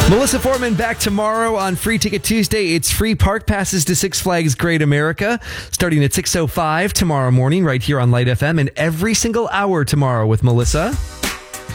Melissa Foreman back tomorrow on Free Ticket Tuesday. It's free park passes to Six Flags Great America starting at 6:05 tomorrow morning right here on Light FM, and every single hour tomorrow with Melissa.